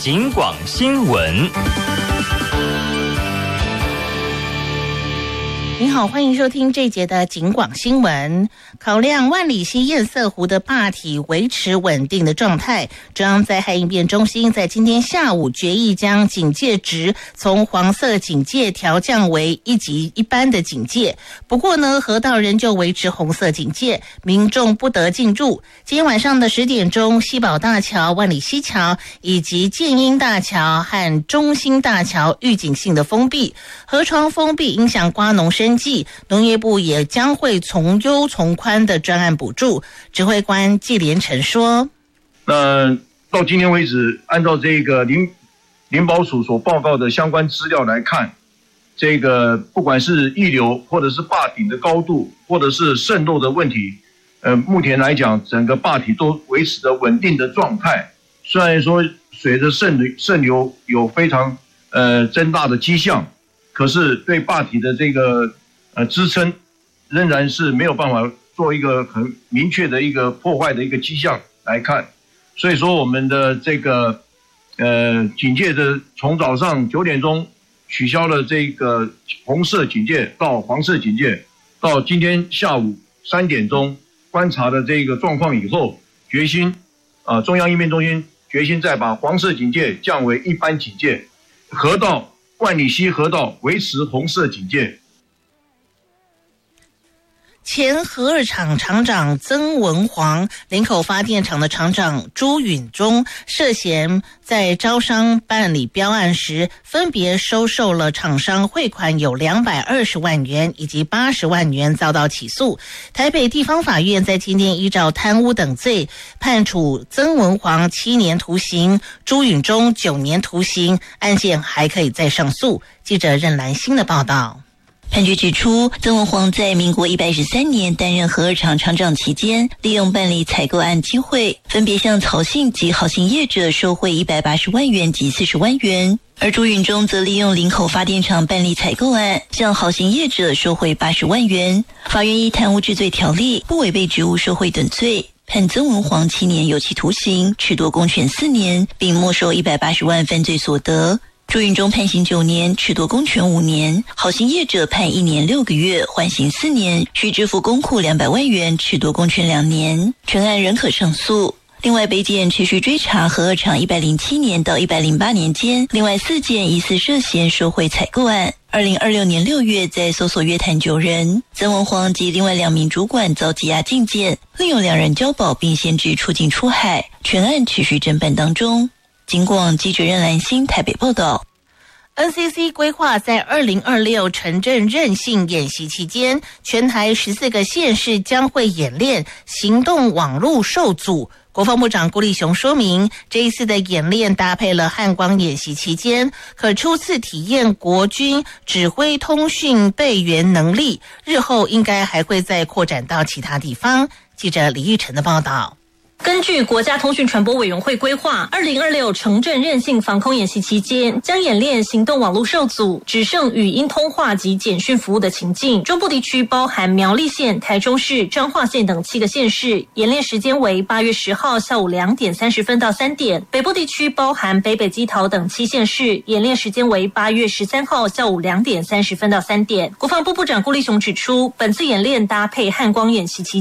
警广新闻。 您好，欢迎收听这一节的警广新闻。考量万里溪堰塞湖的坝体维持稳定的状态，中央灾害应变中心在今天下午决议将警戒值从黄色警戒调降为1级一般的警戒。不过呢，河道仍旧维持红色警戒，民众不得进入。今天晚上的10点钟，西宝大桥、万里溪桥以及建英大桥和中兴大桥预警性的封闭，河床封闭影响瓜农生计，农业部也将会从优从宽的专案补助。指挥官纪连成说： 到今天为止，按照这个林保署所报告的相关资料来看，这个不管是溢流或者是坝顶的高度，或者是渗漏的问题，目前来讲，整个坝体都维持着稳定的状态。虽然说随着渗流有非常增大的迹象，可是对坝体的这个支撑仍然是没有办法做一个很明确的一个破坏的一个迹象来看。所以说我们的这个警戒的从早上9点钟取消了这个红色警戒到黄色警戒，到今天下午3点钟观察的这个状况以后，决心中央应变中心决心再把黄色警戒降为一般警戒，河道万里溪河道维持红色警戒。 前核二厂厂长曾文煌、林口发电厂的厂长朱允中涉嫌在招商办理标案时，分别收受了厂商汇款有220万元以及80万元，遭到起诉。台北地方法院在今天依照贪污等罪判处曾文煌7年徒刑，朱允中9年徒刑，案件还可以再上诉。记者任兰欣的报道。 判决指出，曾文煌在民国113年担任核二厂厂长期间，利用办理采购案机会，分别向曹姓及好姓业者收贿180万元及40万元。而朱允中则利用林口发电厂办理采购案，向好姓业者收贿80万元。法院依贪污治罪条例、不违背职务受贿等罪，判曾文煌7年有期徒刑，褫夺公权4年，并没收180万犯罪所得。朱允中判刑9年，褫夺公权5年；好姓业者判1年6个月，缓刑4年，需支付公库200万元，褫夺公权2年。全案仍可上诉。另外，北检持续追查核二厂107年到108年间，另外4件疑似涉嫌受贿采购案。2026年6月，在搜索约谈9人，曾文煌及另外2名主管遭羁押禁见，另有2人交保并限制出境出海。全案持续侦办当中。警广记者任兰欣台北报道。 NCC 规划在2026城镇韧性演习期间，全台14个县市将会演练行动网络受阻。国防部长顾立雄说明，这一次的演练搭配了汉光演习期间，可初次体验国军指挥通讯备援能力，日后应该还会再扩展到其他地方。记者李玉成的报道。 根据国家通讯传播委员会规划，2026城镇韧性防空演习期间，将演练行动网络受阻、只剩语音通话及简讯服务的情境。中部地区包含苗栗县、台中市、彰化县等7个县市，演练时间为8月10号下午2点30分到3点。北部地区包含北北基桃等7县市，演练时间为8月13号下午2点30分到3点。国防部部长顾立雄指出，本次演练搭配汉光演习期